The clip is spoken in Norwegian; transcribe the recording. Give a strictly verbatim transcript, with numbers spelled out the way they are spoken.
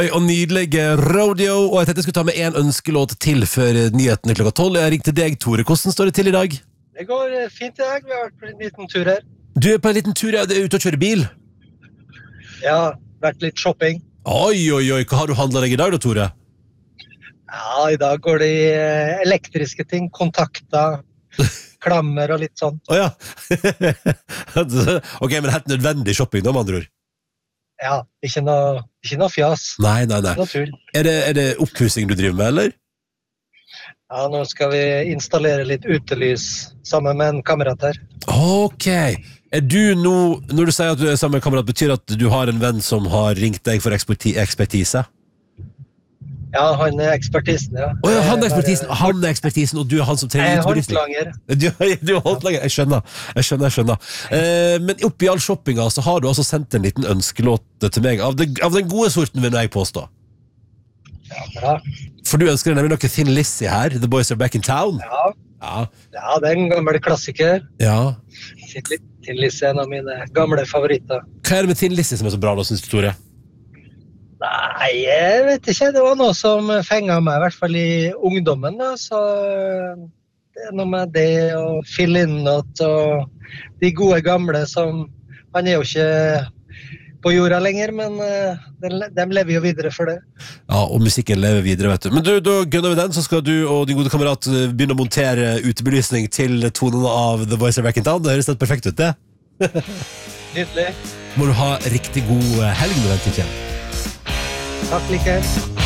Og nydelige rodeo. Og jeg tenkte jeg skulle ta med en ønskelåt til før nyhetene klokka tolv. Jeg ringte deg, Tore. Hvordan står det til i dag? Det går fint i dag. Vi har vært på en liten tur her. Du er på en liten tur, ja. Du er ute og kjører bil? Ja, vært litt shopping. Oi, oi, oi. Hva har du handlet deg i dag da, Tore? Ja, i dag går det i elektriske ting. Kontakter, klammer og litt sånn. Åja. Ok, men helt nødvendig shopping da, med andre ord. Ja, ikke noe, ikke noe fjas. Nei, nei, nei. Noe tull. Er det, er det oppussing du driver med, eller? Ja, nå skal vi installere litt utelys sammen med en kamerat her. Ok. Er du nå, når du sier at du er sammen med en kamerat, betyr at du har en venn som har ringt deg for eksperti- ekspertise? Ja, han er ekspertisen, ja. Åja, han er ekspertisen, han er ekspertisen, og du er han som trenger Jeg er litt belysning. håndlanger. Du, du er håndlanger, jeg skjønner, jeg skjønner, jeg skjønner. Eh, men oppi all shoppinga så har du også sendt en liten ønskelåt til meg, av, det, av den gode sorten vil jeg påstå. Ja, bra. For du ønsker nemlig noe Thin Lizzy her, The Boys Are Back in Town. Ja, Ja, ja det er en gammel klassiker. ja. Sitt litt til Lise, en av mine gamle favoritter. Hva er det med Thin Lizzy som er så bra da, synes du, Tore? Nei, jeg vet ikke. Det var noe som fenget meg, i hvert fall i ungdommen. Da. Så det er noe med det, og Phil Lynott, og de gode gamle som... Han er jo ikke på jorda lenger, men uh, de, de lever jo videre for det. Ja, og musikken lever videre, vet du. Men du, da gønner vi den, så skal du og din gode kamerat begynne å montere utebelysning til tonene av The Voice of Back in Town. Det høres helt perfekt ut, det. Nydelig. Må du ha riktig god helg med den tidsjen. Takk like.